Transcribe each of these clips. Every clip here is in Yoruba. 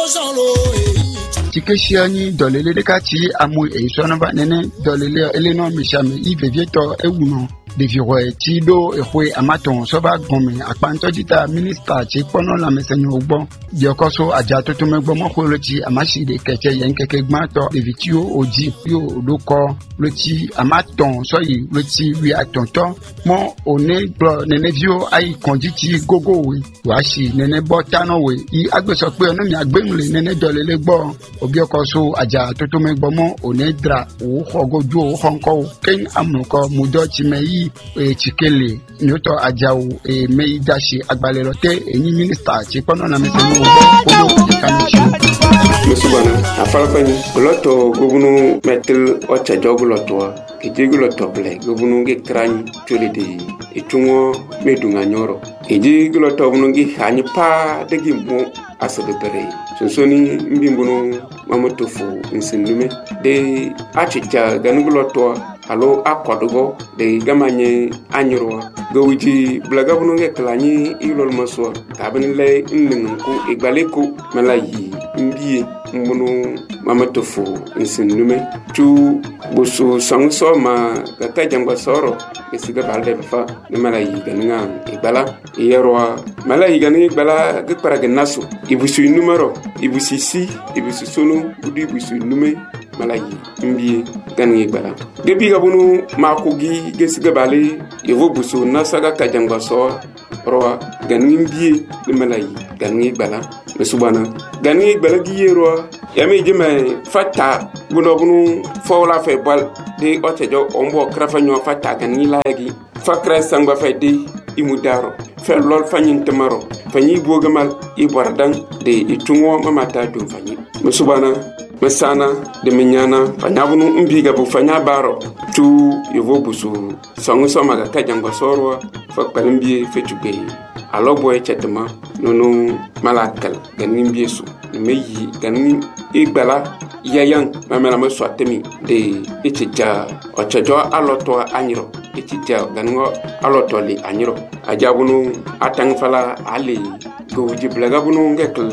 Tikeshiani dolele de kati amu e sonaba nene dolele eleno mishame ivevieto ewuno deviro tido ehwe amaton soba gome akpanto dita minister ti pono la mesenyo ogbo diokoso aja toto megbo mokoloti amashi de keke yenkeke gmato devitio oji yo odoko loti amaton soyi loti wi atonto mo one bro nene vio ai konditi gogo we washi nene botano we I agbeso pe onu mi agbenule nene dolele gbo obiokoso aja toto megbo mo one dra o hogoju o honko ken amuko mudo ti meyi chikele nyoto ajao meidashi agbalerote eni minister ti pono na mesenu ko kanichi musubana afalafani goloto gobunu metel ocha joguloto ejeguloto ble gobunu ge krani tolede etungo medunga nyoro ejeguloto bunu ge hani pa degi mo asebere sonsoni mbimbuno mamotofu nsinlume de achicha ganuguloto alo akwadogo de gamanye anyro gowiji blagabunu ge klani ilol maswa tabinle nningu igbaleko malayi mbiye mbunu mamatofu nsinlume tu busu sangso ma gata jangba soro esiga balde fa ne malayi ganinga igbala yerwa malayi ganinga igbala ge paraga naso ibusu numero ibusu si ibusu sonu udi ibusu nume malayi mbiye ganinga igbala gebi gabunu makogi gesiga bale yevo busu nasaga kajangba so roa ganinga mbiye ne malayi ganinga igbala mesubana ganinga igbala giyero yami jime fata bunu fawla fe bal de otejo ombo krafanyo fata ganinga lagi fakra sangba fe de imudaro fe lol fanyin temaro fanyi bogamal ibordan de itungo mamata dum fanyi mesubana mesana de menyana fanyabunu mbiga bu fanya baro tu yevo busu sangu somaga kajangba sorwa fakpalimbi fetugbe aloboy chetema nono malakal ganin biesu meyi ganin igbala yayan mamela maswatemi de etija ochajo aloto anyiro etija gango aloto li anyiro ajabunu atangfala ali gowji blagabunu ngekl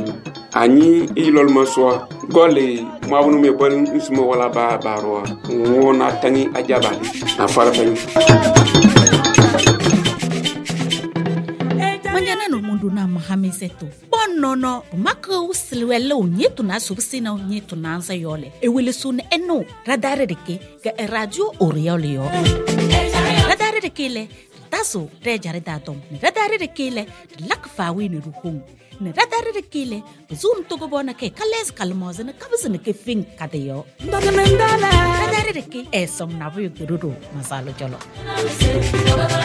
ani ilol maswa gole mabunu me bol nsmo wala ba baro wona tangi ajabali afara fani na mahamiseto bonono maka usilwele unyetu na subsina unyetu na anza yole ewele sun eno radare deke ga radio oriole yo radare deke le taso rejare datom radare deke le lakfawi ni ruhung ne radare deke le zoom togo bona ke kales kalmoze na kabzene ke fin kadeyo radare deke esom na buyu gururu masalo jolo